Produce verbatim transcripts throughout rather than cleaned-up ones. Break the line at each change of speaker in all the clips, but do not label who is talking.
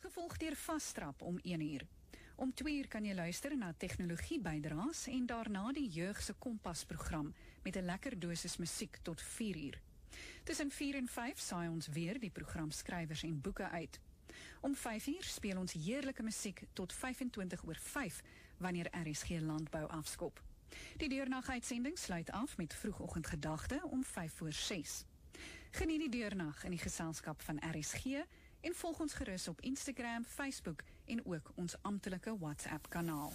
gevolg deur Vastrap om een uur. Om twee uur kan jy luister na tegnologie bydraes en daarna die jeugse kompas program met 'n lekker dosis musiek tot vier uur. Tussen vier en vyf saai ons weer die program skrywers en boeke uit. Om vyf uur speel ons heerlike musiek tot vyfentwintig oor vyf wanneer R S G Landbou afskop. Die deurnag-uitsending sluit af met vroegoggendgedagte om vyf voor ses. Geniet die deurnag in die geselskap van R S G en volg ons gerus op Instagram, Facebook en ook ons amptelike WhatsApp kanaal.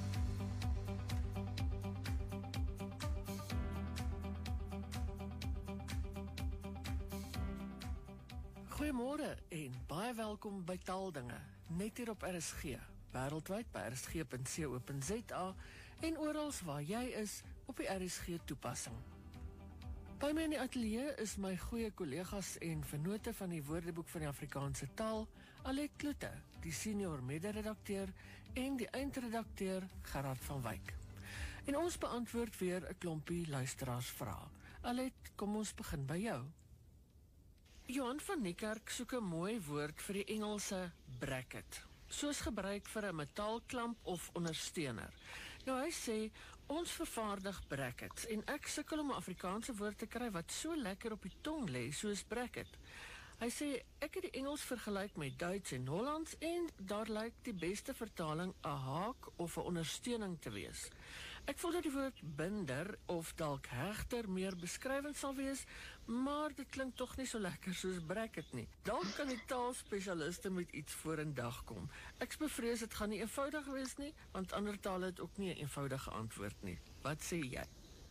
Goeiemôre en baie welkom by Taaldinge, net hier op R S G, wêreldwyd by r s g punt co punt z a en oral waar jy is op die R S G toepassing. By my in die ateljee is my goeie kollegas en vennote van die Woordeboek van die Afrikaanse taal, Alet Kloete, die senior mede-redakteur en die eindredakteur Gerard van Wyk. En ons beantwoord weer 'n klompie luisteraarsvrae. Alet, kom ons begin by jou. Johan van Niekerk soek 'n mooi woord vir die Engelse bracket, soos gebruik vir 'n metaalklamp of ondersteuner. Nou hy sê, ons vervaardig brackets, en ek sukkel om 'n Afrikaanse woord te kry wat so lekker op die tong lê soos bracket. Hy sê, ek het die Engels vergelyk met Duits en Hollands, en daar lyk die beste vertaling 'n haak of 'n ondersteuning te wees. Ek voel dat die woord binder of dalk hegter meer beskrywend sal wees, maar dit klink tog nie so lekker soos bracket nie. Dalk kan die taalspesialiste met iets vorendag kom. Ek bevrees dit gaan nie eenvoudig wees nie, want ander tale het ook nie 'n eenvoudige antwoord nie. Wat sê jy?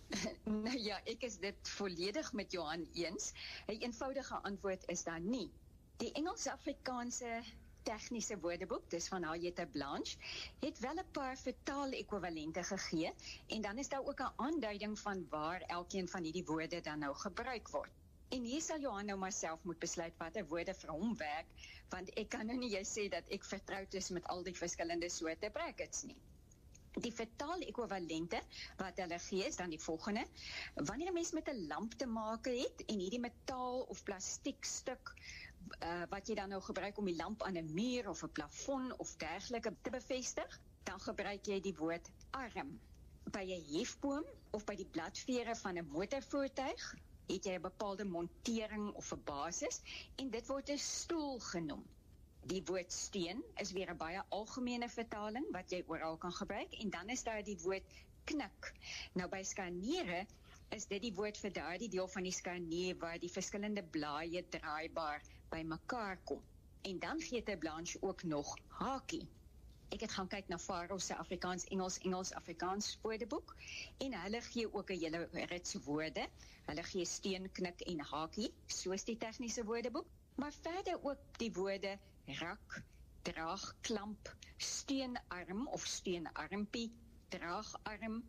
Nou ja, ek is dit volledig met Johan eens. 'n Eenvoudige antwoord is daar nie. Die Engels-Afrikaanse tegniese woordeboek, dis van Harriet Blanche, het wel 'n paar vertaal-ekwivalente gegee, en dan is daar ook 'n aanduiding van waar elkeen van hierdie woorde dan nou gebruik word. En hier sal Johan nou maar self moet besluit watter woorde vir hom werk, want ek kan nou nie jy sê dat ek vertroud is met al die verskillende soorte brackets nie. Die vertaal-ekwivalente wat hulle gee is dan die volgende. Wanneer 'n mens met 'n lamp te maak het en hierdie metaal of plastiek stuk uh, wat jy dan nou gebruik om die lamp aan 'n muur of 'n plafon of dergelike te bevestig, dan gebruik jy die woord arm. By 'n hefboom of by die bladvere van 'n motorvoertuig het jy 'n bepaalde montering of 'n basis, en dit word 'n stoel genoem. Die woord steen is weer 'n baie algemene vertaling wat jy oral kan gebruik, en dan is daar die woord knik. Nou by skanere is dit die woord vir daardie deel van die skaneer waar die verskillende blaaie draaibaar by mekaar kom. En dan gee dit Blanche ook nog hakie. Ek het gaan kyk na Faro se Afrikaans, Engels, Engels, Afrikaans woordeboek, en hulle gee ook 'n hele rits woorde. Hulle gee steen, knik en hakie, soos die tegniese woordeboek. Maar verder ook die woorde rak, draag, klamp, steenarm of steenarmpie, draagarm,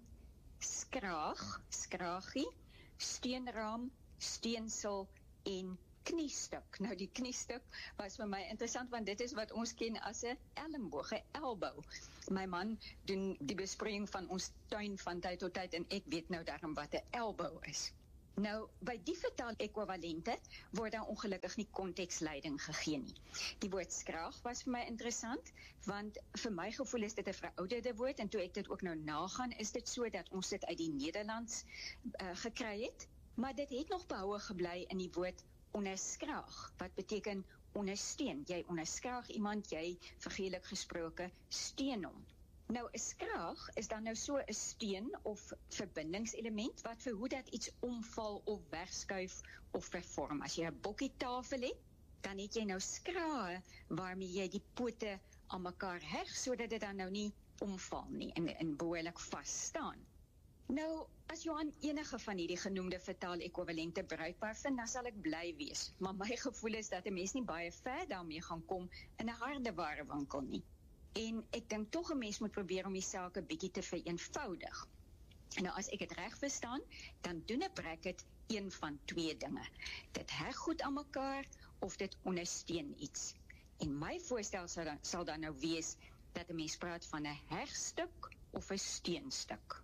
skraag, skraagie, steenraam, steensel en kniestuk. Nou die kniestuk was vir my interessant, want dit is wat ons ken as 'n elmboog, 'n elbow. My man doen die besproeiing van ons tuin van tyd tot tyd, en ek weet nou daarom wat 'n elbow is. Nou, by die vertaal-ekwivalente word daar ongelukkig nie konteksleiding gegee nie. Die woord skraag was vir my interessant, want vir my gevoel is dit 'n verouderde woord, en toe ek dit ook nou nagaan, is dit so dat ons dit uit die Nederlands uh, gekry het, maar dit het nog behoue gebly in die woord onderskraag, wat beteken ondersteun. Jy onderskraag iemand, jy vergeelik gesproke steun hom. Nou, 'n skraag is dan nou so 'n steen of verbindingselement wat verhoed dat iets omval of wegskuif of vervorm. As jy 'n bokkietafel het, dan het jy nou skrae waarmee jy die pote aan mekaar heg, sodat dit dan nou nie omval nie en, en behoorlik vas staan. Nou, as Johan enige van hierdie genoemde vertaal-ekwivalente bruikbaar vind, dan sal ek bly wees. Maar my gevoel is dat 'n mens nie baie ver daarmee gaan kom in 'n hardewarewinkel nie. En ek dink tog 'n mens moet probeer om die saak 'n bietjie te vereenvoudig. Nou, as ek dit reg verstaan, dan doen 'n bracket een van twee dinge. Dit heg goed aan mekaar of dit ondersteun iets. En my voorstel sal dan, sal dan nou wees dat 'n mens praat van 'n hegstuk of 'n steenstuk.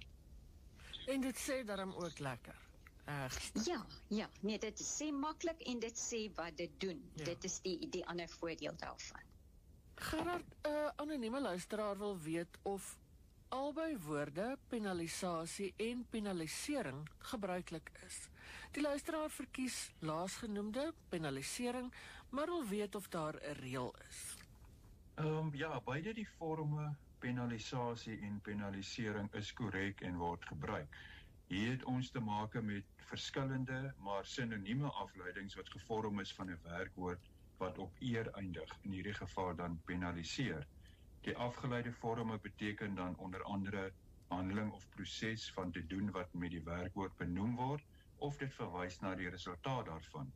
En dit sê daarom ook lekker. Hegstuk.
Ja, ja, nee, dit sê maklik en dit sê wat dit doen. Ja. Dit is die, die ander voordeel daarvan.
Gerard, 'n uh, anonieme luisteraar wil weet of albei woorde, penalisasie en penalisering, gebruiklik is. Die luisteraar verkies laasgenoemde, penalisering, maar wil weet of daar 'n reël is.
Um, ja, beide die vorme penalisasie en penalisering is korrek en word gebruik. Hier het ons te make met verskillende, maar sinonieme afleidings wat gevorm is van 'n werkwoord wat op eer eindig, in hierdie geval dan penaliseer. Die afgeleide vorme beteken dan onder andere handeling of proses van te doen wat met die werkwoord benoem word, of dit verwys na die resultaat daarvan.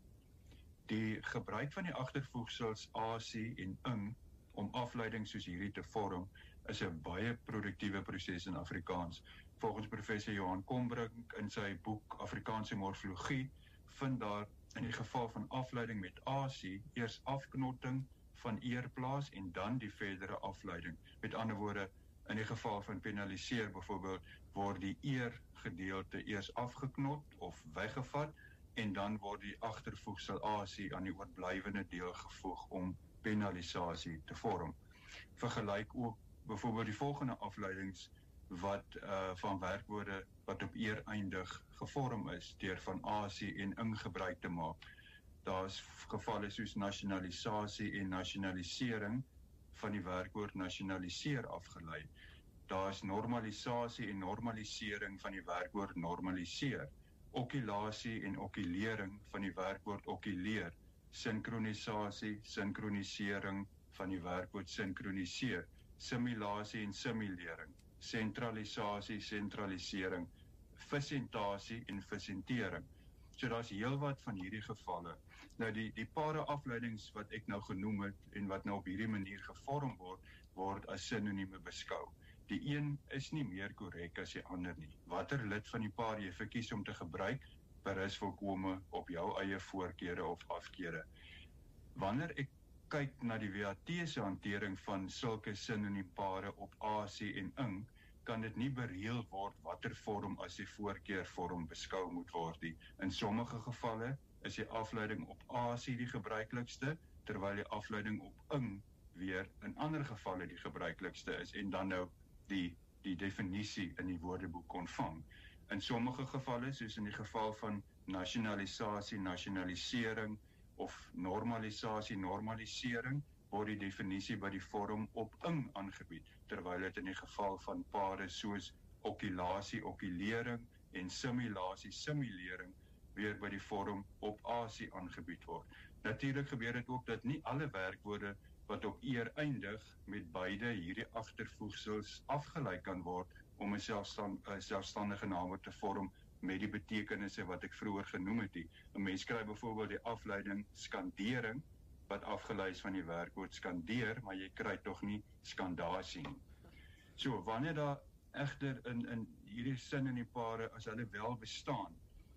Die gebruik van die agtervoegsels asie en ing om afleidings soos hierdie te vorm, is 'n baie produktiewe proses in Afrikaans. Volgens professor Johan Kombrink in sy boek Afrikaanse Morfologie, vind daar in die geval van afleiding met asie eers afknotting van eerplaas en dan die verdere afleiding. Met ander woorde, in die geval van penaliseer byvoorbeeld, word die eer gedeelte eers afgeknot of weggevat en dan word die agtervoegsel asie aan die oorblywende deel gevoeg om penalisasie te vorm. Vergelyk ook byvoorbeeld die volgende afleidings wat uh, van werkwoorde wat op eer eindig gevorm is deur van asie en ing gebruik te maak. Daar is gevalle soos nasionalisasie en nasionalisering van die werkwoord nasionaliseer afgelei. Daar is normalisasie en normalisering van die werkwoord normaliseer. Okulasie en okulering van die werkwoord okuleer. Sinkronisasie, sinkronisering van die werkwoord sinkroniseer. Simulasie en simulering. Sentralisasie, sentralisering. Fisentasie en fisentering. So daar's heelwat van hierdie gevalle. Nou die die paar afleidings wat ek nou genoem het en wat nou op hierdie manier gevorm word, word as sinonieme beskou. Die een is nie meer korrek as die ander nie. Watter lid van die paar jy verkies om te gebruik, berus volkome op jou eie voorkeure of afkeure. Wanneer ek kyk na die W A T se hantering van sulke sinoniempare op asie en ing, kan dit nie bereël word watter vorm as die voorkeurvorm beskou moet word nie. In sommige gevalle is die afleiding op asie die gebruiklikste, terwyl die afleiding op ing weer in ander gevalle die gebruiklikste is en dan nou die, die definisie in die woordeboek ontvang. In sommige gevalle, soos in die geval van nasionalisasie, nasionalisering of normalisasie, normalisering, word die definisie by die vorm op ing aangebied, terwyl dit in die geval van pare soos okulasie, okulering en simulasie, simulering weer by die vorm op asie aangebied word. Natuurlik gebeur dit ook dat nie alle werkwoorde wat op eer eindig met beide hierdie agtervoegsels afgelei kan word om 'n selfstand, selfstandige naamwoord te vorm met die betekenisse wat ek vroeër genoem het. 'n Mens kry byvoorbeeld die afleiding skandering wat afgelei is van die werkwoord skandeer, maar jy kry tog nie skandasie nie. So, wanneer daar egter in, in hierdie sin in die pare, as hulle wel bestaan,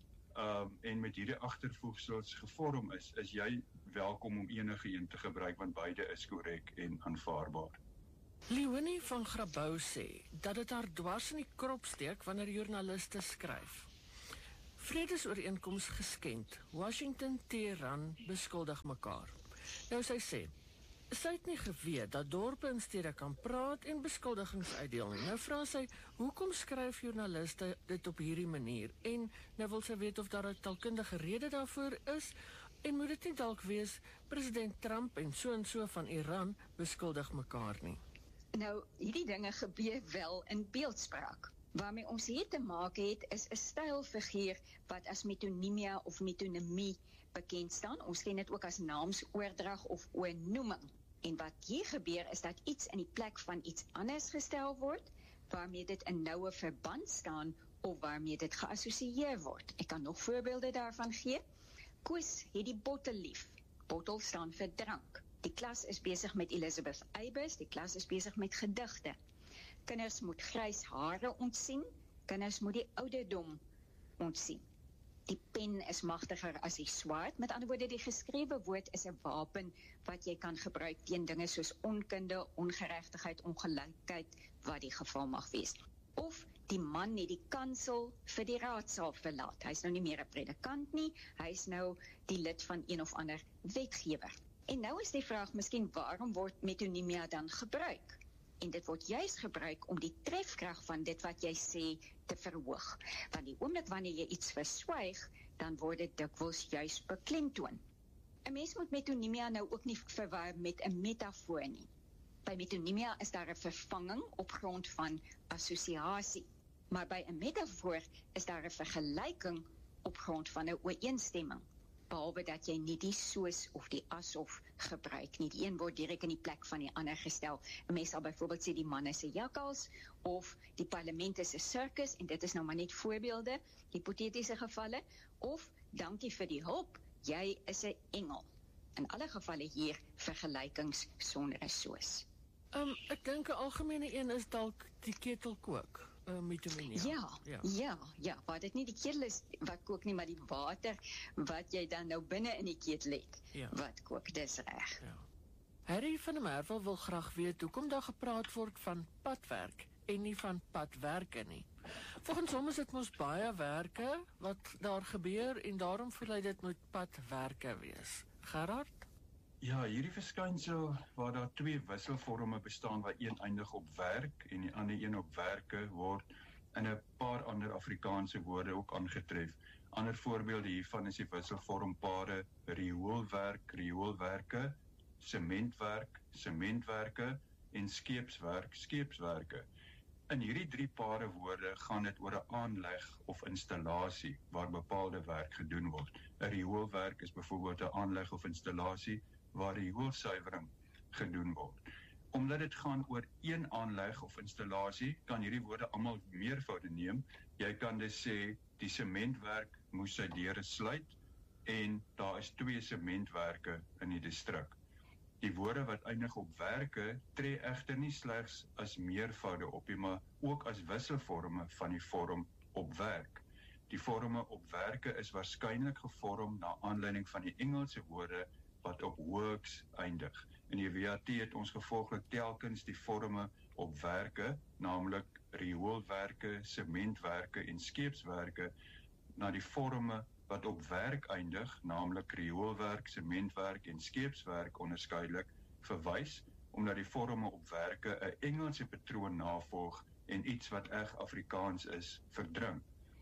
um, en met hierdie agtervoegsels gevorm is, is jy welkom om enige een te gebruik, want beide is korrek en aanvaarbaar.
Leonie van Grabouw sê, dat dit haar dwars in die krop steek wanneer joernaliste skryf. Vredesooreenkoms geskend, Washington, Teheran beskuldig mekaar. Nou sy sê, sy het nie geweet dat dorpe en stede kan praat en beskuldigings uitdeel nie. Nou vra sy, hoekom skryf joernaliste dit op hierdie manier? En nou wil sy weet of daar 'n taalkundige rede daarvoor is, en moet dit nie dalk wees, president Trump en so en so van Iran beskuldig mekaar nie.
Nou, hierdie dinge gebeur wel in beeldspraak. Waarmee ons hier te maak het, is 'n stylfiguur wat as metonimia of metonimie bekend staan. Ons ken dit ook as naamsoordrag of oornoeming. En wat hier gebeur is dat iets in die plek van iets anders gestel word, waarmee dit in noue verband staan of waarmee dit geassosieer word. Ek kan nog voorbeelde daarvan gee. Koos het die bottel lief. Bottel staan vir drank. Die klas is besig met Elizabeth Eybers, die klas is besig met gedigte. Kinders moet grys hare ontsien, kinders moet die ouderdom ontsien. Die pen is magtiger as die swaard, met ander woorde die geskrewe woord is 'n wapen wat jy kan gebruik teen dinge soos onkunde, ongeregtigheid, ongelykheid, wat die geval mag wees. Of die man het die kansel vir die raadsaal verlaat. Hy is nou nie meer 'n predikant nie, hy is nou die lid van een of ander wetgewer. En nou is die vraag miskien waarom word metonimia dan gebruik? En dit word juist gebruik om die trefkrag van dit wat jy sê te verhoog. Want die oomblik wanneer jy iets verswyg, dan word dit dikwels juist beklemtoon. 'n Mens moet metonimia nou ook nie verwar met 'n metafoor nie. By metonimia is daar 'n vervanging op grond van assosiasie. Maar by 'n metafoor is daar 'n vergelyking op grond van 'n ooreenstemming. Behalwe dat jy nie die soos of die asof gebruik nie. Die een word direk in die plek van die ander gestel. 'n Mens sal byvoorbeeld sê die man is 'n jakkals of die parlement is 'n sirkus, en dit is nou maar net voorbeelde, hipotetiese gevalle, of dankie vir die hulp, jy is 'n engel. In alle gevalle hier vergelykings sonder 'n soos.
Um, ek dink 'n algemene een is dalk die ketelkook. Uh, metonimia.
Ja, ja, ja, ja, maar dit nie die ketel is wat kook nie, maar die water wat jy dan nou binne in die ketel het,
ja. wat
kook, dis reg.
Ja. Harry van der Merwe wil graag weet hoekom daar gepraat word van padwerk en nie van padwerke nie. Volgens hom is dit mos baie werke wat daar gebeur en daarom voel hy dit moet padwerke wees. Gerard?
Ja, hierdie verskynsel waar daar twee wisselvorme bestaan waar een eindig op werk en die ander een op werke word in 'n paar ander Afrikaanse woorde ook aangetref. Ander voorbeelde hiervan is die wisselvormpare rioolwerk, rioolwerke, sementwerk, sementwerke en skeepswerk, skeepswerke. In hierdie drie pare woorde gaan dit oor 'n aanleg of installasie waar bepaalde werk gedoen word. 'n Rioolwerk is byvoorbeeld 'n aanleg of installasie waar rioolsuiwering gedoen word. Omdat dit gaan oor een aanleg of installasie, kan hierdie woorde almal meervoude neem. Jy kan dus sê, die sementwerk moes sy deure sluit en daar is twee sementwerke in die distrik. Die woorde wat eindig op werke tree egter nie slegs as meervoude op nie, maar ook as wisselvorme van die vorm op werk. Die vorme op werke is waarskynlik gevorm na aanleiding van die Engelse woorde wat op works eindig. In die W A T het ons gevolglik telkens die vorme op werke, naamlik rioolwerke, sementwerke en skeepswerke, na die vorme wat op werk eindig, naamlik rioolwerk, sementwerk en skeepswerk onderskeidelik verwys, omdat die vorme op werke 'n Engelse patroon navolg en iets wat reg Afrikaans is, verdrink.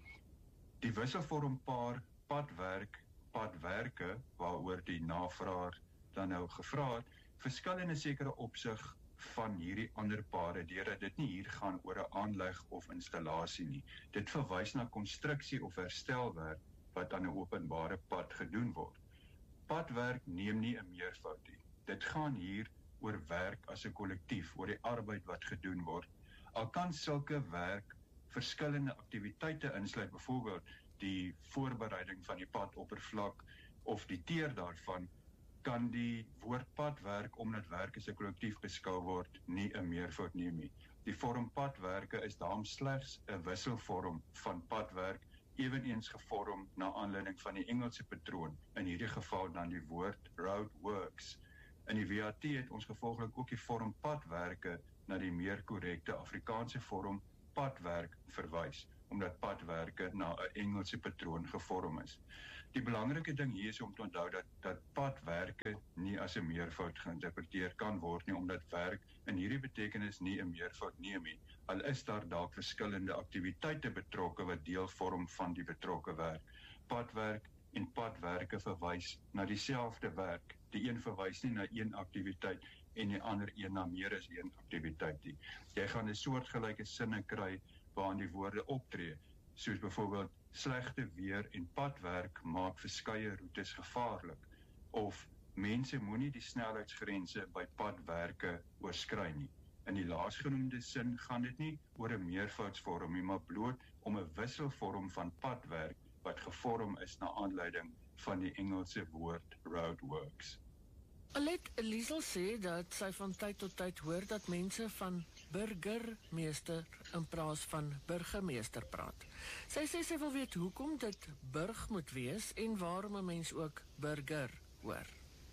Die wisselvormpaar padwerk, padwerke, waaroor die navraer dan nou gevra het, verskil in 'n sekere opsig van hierdie ander pare, deurdat dit nie hier gaan oor 'n aanleg of installasie nie. Dit verwys na konstruksie of herstelwerk wat aan 'n openbare pad gedoen word. Padwerk neem nie 'n meervoud nie. Dit gaan hier oor werk as 'n kollektief, oor die arbeid wat gedoen word. Al kan sulke werk verskillende aktiwiteite insluit, byvoorbeeld die voorbereiding van die padoppervlak of die teer daarvan, kan die woord padwerk, omdat werk as 'n kollektief beskou word, nie 'n meervoud neem nie. Die vorm padwerke is daarom slegs 'n wisselvorm van padwerk, eweneens gevorm na aanleiding van die Engelse patroon, in hierdie geval dan die woord roadworks. In die W A T het ons gevolglik ook die vorm padwerke na die meer korrekte Afrikaanse vorm padwerk verwys, omdat padwerke na 'n Engelse patroon gevorm is. Die belangrike ding hier is om te onthou dat, dat padwerke nie as 'n meervoud geïnterpreteer kan word nie, omdat werk in hierdie betekenis nie 'n meervoud neem nie. Al is daar dalk verskillende aktiwiteite betrokke wat deel vorm van die betrokke werk. Padwerk en padwerke verwys na dieselfde werk. Die een verwys nie na een aktiwiteit en die ander een na meer as een aktiwiteit nie. Jy gaan 'n soortgelyke sinne kry waarin die woorde optree, soos byvoorbeeld slegte weer en padwerk maak verskeie roetes gevaarlik, of mense moenie die snelheidsgrense by padwerke oorskry nie. In die laasgenoemde sin gaan dit nie oor 'n meervoudsvorm nie, maar bloot om 'n wisselvorm van padwerk wat gevorm is na aanleiding van die Engelse woord roadworks.
Alet Liesel sê dat sy van tyd tot tyd hoor dat mense van burgermeester in plaas van burgemeester praat. Sy sê sy wil weet hoekom dit burg moet wees en waarom 'n mens ook burger hoor.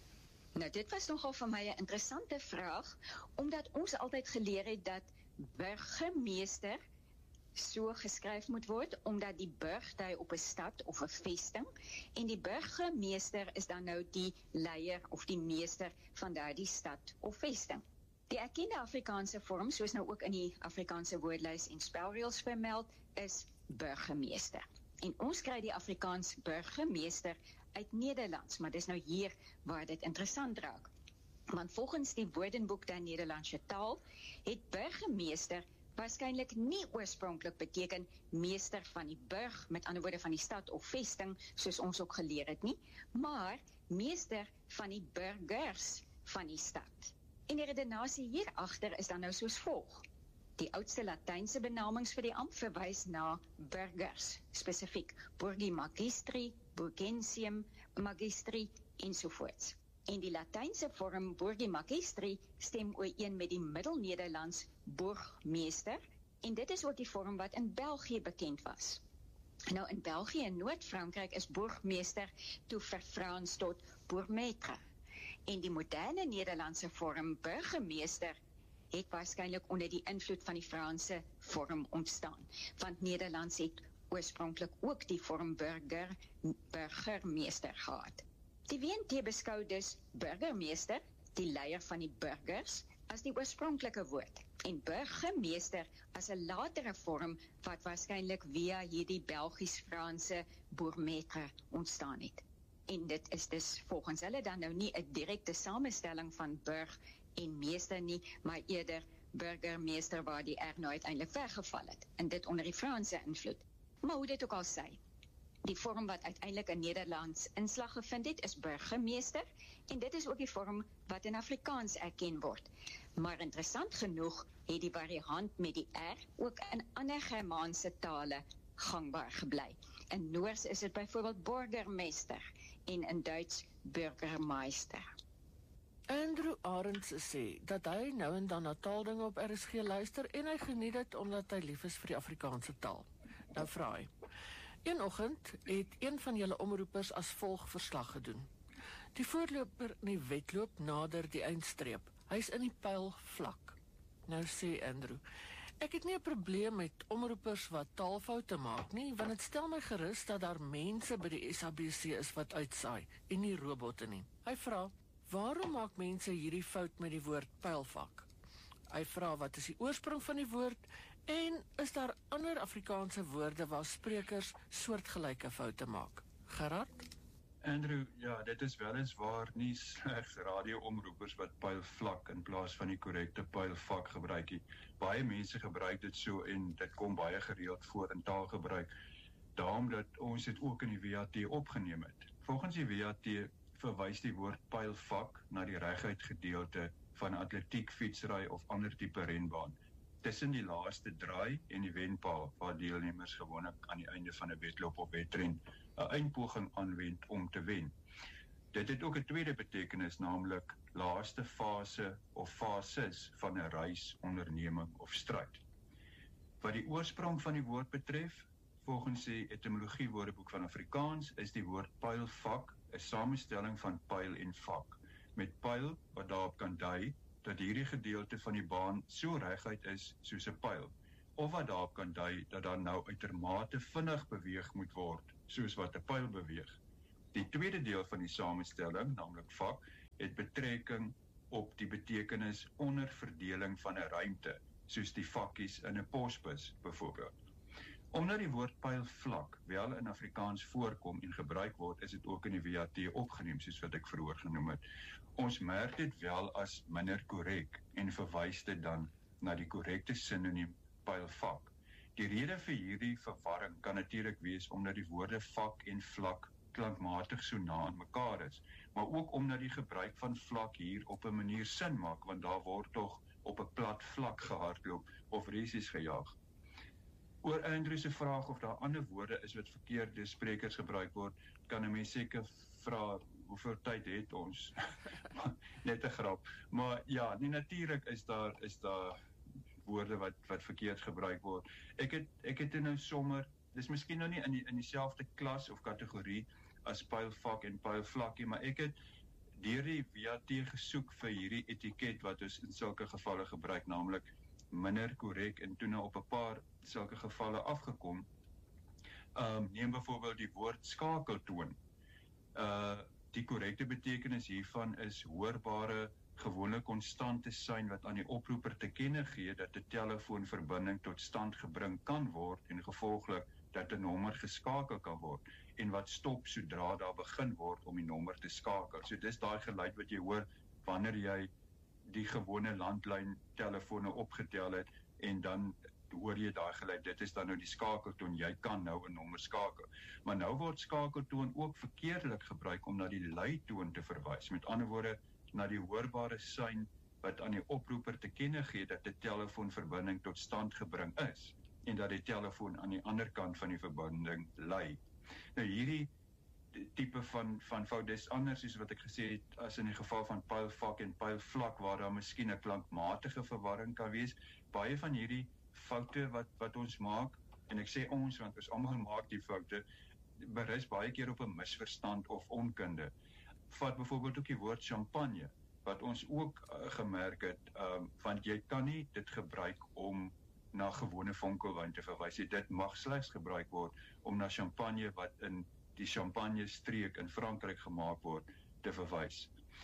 Nou, dit was nogal vir my 'n interessante vraag, omdat ons altyd geleer het dat burgemeester so geskryf moet word, omdat die burg dui op 'n stad of 'n vesting, en die burgemeester is dan nou die leier of die meester van daardie stad of vesting. Die erkende Afrikaanse vorm, soos nou ook in die Afrikaanse woordlys en spelreëls vermeld, is burgemeester. En ons kry die Afrikaans burgemeester uit Nederlands, maar dis nou hier waar dit interessant raak. Want volgens die Woordenboek der Nederlandse taal het burgemeester waarskynlik nie oorspronklik beteken meester van die burg, met ander woorde van die stad of vesting, soos ons ook geleer het nie, maar meester van die burgers van die stad. En die redenasie hierachter is dan nou soos volg. Die oudste Latynse benamings vir die ampt verwys na burgers, spesifiek burgi magistri, burgensium magistri ensovoorts. En die Latynse vorm burgi magistri stem ooreen met die Middelnederlands burgmeester, en dit is ook die vorm wat in België bekend was. Nou in België en Noord-Frankryk is burgmeester toe verfraans tot bourgmestre. En die moderne Nederlandse vorm burgemeester het waarskynlik onder die invloed van die Franse vorm ontstaan, want Nederlands het oorspronklik ook die vorm burger, burgermeester gehad. Die W N T beskou dus burgemeester, die leier van die burgers, as die oorspronklike woord, en burgemeester as 'n latere vorm wat waarskynlik via hierdie Belgisch-Franse bourgmestre ontstaan het. En dit is dus volgens hulle dan nou nie 'n direkte samestelling van burg en meester nie, maar eerder burgermeester waar die R nou uiteindelik weggeval het, en dit onder die Franse invloed. Maar hoe dit ook al sê, die vorm wat uiteindelik in Nederlands inslag gevind het, is burgemeester, en dit is ook die vorm wat in Afrikaans erken word. Maar interessant genoeg het die variant met die R ook in ander Germaanse tale gangbaar gebly. In Noors is dit byvoorbeeld burgermeester, en in Duits burgermeister.
Andrew Arends sê dat hy nou en dan na taaldinge op R S G luister en hy geniet dit omdat hy lief is vir die Afrikaanse taal. Nou vra hy. Een oggend het een van julle omroepers as volg verslag gedoen. Die voorloper in die wedloop nader die eindstreep. Hy's in die pyl vlak. Nou sê Andrew, ek het nie 'n probleem met omroepers wat taalfoute maak nie, want dit stel my gerus dat daar mense by die S A B C is wat uitsaai en nie robotte nie. Hy vra, waarom maak mense hierdie fout met die woord pylvak? Hy vra, wat is die oorsprong van die woord en is daar ander Afrikaanse woorde waar sprekers soortgelyke foute maak? Gerard?
Andrew, ja, dit is weliswaar nie slegs radioomroepers wat pylvlak in plaas van die korrekte pylvak gebruik nie. Baie mense gebruik dit so en dit kom baie gereeld voor in taalgebruik, daarom dat ons dit ook in die W A T opgeneem het. Volgens die W A T verwys die woord pylvak na die reguit gedeelte van atletiek, fietsry of ander tipe renbaan, tussen die laaste draai en die wenpaal, waar deelnemers gewoonlik aan die einde van 'n wedloop of wedren 'n eindpoging aanwend om te wen. Dit het ook 'n tweede betekenis, naamlik laaste fase of fases van 'n reis, onderneming of stryd. Wat die oorsprong van die woord betref, volgens die etymologie woordeboek van Afrikaans, is die woord pylvak 'n samestelling van pyl en vak, met pyl wat daarop kan dui dat hierdie gedeelte van die baan so reguit is soos 'n pyl, of wat daarop kan dui dat daar nou uitermate vinnig beweeg moet word, soos wat 'n pyl beweeg. Die tweede deel van die samestelling, naamlik vak, het betrekking op die betekenis onderverdeling van 'n ruimte, soos die vakkies in 'n posbus byvoorbeeld. Omdat die woord pylvlak wel in Afrikaans voorkom en gebruik word, is dit ook in die W A T opgeneem, soos wat ek vroeër genoem het. Ons merk dit wel as minder korrek en verwys dit dan na die korrekte sinoniem pylvak. Die rede vir hierdie verwarring kan natuurlik wees omdat die woorde vak en vlak klankmatig so na aan mekaar is, maar ook omdat die gebruik van vlak hier op 'n manier sin maak, want daar word tog op 'n plat vlak gehardloop of resies gejaag. Oor Andrew se vraag of daar ander woorde is wat verkeerd deur sprekers gebruik word, kan 'n mens seker vra hoeveel tyd het ons. Net 'n grap. Maar ja, nie natuurlik is daar is daar woorde wat wat verkeerd gebruik word. Ek het ek het nou sommer, dis miskien nou nie in die in dieselfde klas of kategorie as pylvak en pylvlakkie, maar ek het deur die W A T gesoek vir hierdie etiket wat ons in sulke gevalle gebruik, naamlik minder korrek en toe nou op 'n paar sulke gevalle afgekom. Um, neem byvoorbeeld die woord skakeltoon. Uh, die korrekte betekenis hiervan is hoorbare, gewone konstante sein wat aan die oproeper te kenne gee dat 'n telefoonverbinding tot stand gebring kan word en gevolglik dat 'n nommer geskakel kan word en wat stop sodra daar begin word om die nommer te skakel. So dis daai geluid wat jy hoor wanneer jy die gewone landlyn telefone opgetel het en dan hoor jy daai geluid, dit is dan nou die skakeltoon, jy kan nou 'n nommer skakel. Maar nou word skakeltoon ook verkeerdelik gebruik om na die luitoon te verwys. Met ander woorde, na die hoorbare sein wat aan die oproeper te kenne gee dat 'n telefoonverbinding tot stand gebring is en dat die telefoon aan die ander kant van die verbinding lui. Nou hierdie tipe van van fout dis anders as wat ek gesê het as in die geval van pylvak en pylvlak waar daar miskien 'n klankmatige verwarring kan wees. Baie van hierdie foute wat wat ons maak, en ek sê ons want ons almal maak die foute, berus baie keer op 'n misverstand of onkunde. Vat byvoorbeeld ook die woord champagne wat ons ook uh, gemerk het, um, want jy kan nie dit gebruik om na gewone vonkelwyn te verwys. Dit mag slegs gebruik word om na champagne wat in die champagne streek in Frankryk gemaak word te verwys.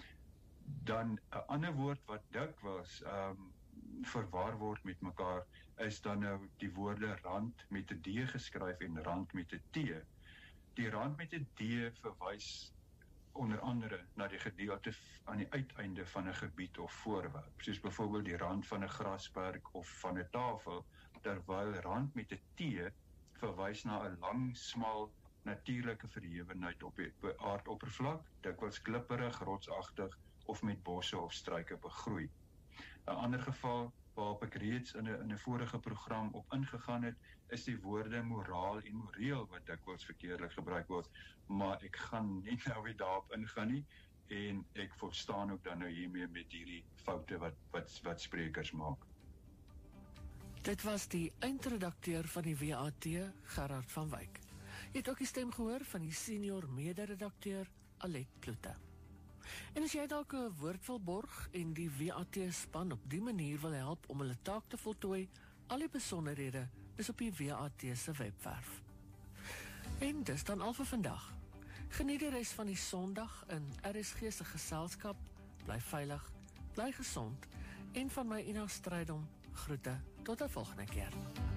Dan 'n ander woord wat dikwels um, verwar word met mekaar is dan nou die woorde rand met 'n D geskryf en rand met 'n T. Die rand met 'n D verwys onder andere na die gedeelte aan die uiteinde van 'n gebied of voorwerp, soos byvoorbeeld die rand van 'n grasperk of van 'n tafel, terwyl rand met 'n T verwys na 'n lang, smal, natuurlike verhewenheid op die aardoppervlak, dikwels klipperig, rotsagtig of met bosse of struike begroei. 'n Ander geval waarop ek reeds in 'n in 'n vorige program op ingegaan het, is die woorde moraal en moreel wat dikwels verkeerdelik gebruik word, maar ek gaan nie nou weer daarop ingaan nie en ek verstaan ook dan nou hiermee met hierdie foute wat wat wat sprekers maak.
Dit was die eindredakteur van die W A T, Gerard van Wyk. Jy het ook die stem gehoor van die senior mede-redakteur Alet Kloete. En as jy dalk 'n woord wil borg en die W A T span op die manier wil help om hulle taak te voltooi, al die besonderhede is op die W A T se webwerf. En dis dan al vir vandag. Geniet die res van die Sondag in R S G se geselskap, bly veilig, bly gesond en van my Ina Strydom groete tot 'n volgende keer.